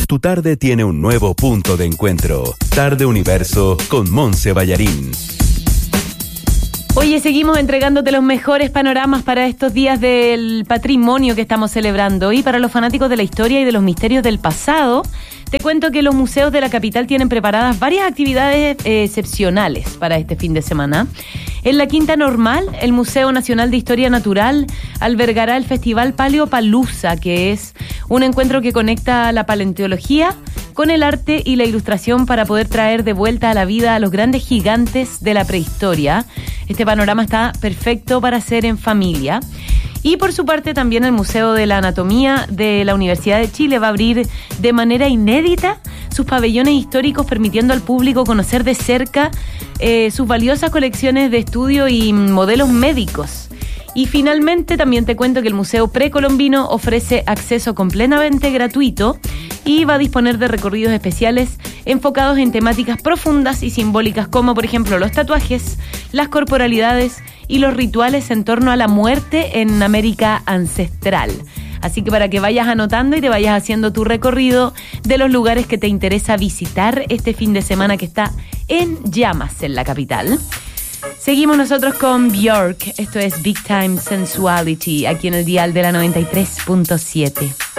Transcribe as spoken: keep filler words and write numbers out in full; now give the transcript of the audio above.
tu tarde tiene un nuevo punto de encuentro. Tarde Universo con Monse Ballarín. Oye, seguimos entregándote los mejores panoramas para estos días del patrimonio que estamos celebrando. Y para los fanáticos de la historia y de los misterios del pasado, te cuento que los museos de la capital tienen preparadas varias actividades eh, excepcionales para este fin de semana. En la Quinta Normal, el Museo Nacional de Historia Natural albergará el Festival Paleopalooza, que es un encuentro que conecta la paleontología con el arte y la ilustración para poder traer de vuelta a la vida a los grandes gigantes de la prehistoria. Este panorama está perfecto para hacer en familia. Y por su parte también el Museo de la Anatomía de la Universidad de Chile va a abrir de manera inédita sus pabellones históricos, permitiendo al público conocer de cerca eh, sus valiosas colecciones de estudio y modelos médicos. Y finalmente también te cuento que el Museo Precolombino ofrece acceso completamente gratuito y va a disponer de recorridos especiales enfocados en temáticas profundas y simbólicas como por ejemplo los tatuajes, las corporalidades y los rituales en torno a la muerte en América ancestral. Así que para que vayas anotando y te vayas haciendo tu recorrido de los lugares que te interesa visitar este fin de semana que está en llamas en la capital. Seguimos nosotros con Björk. Esto es Big Time Sensuality aquí en el dial de la noventa y tres punto siete.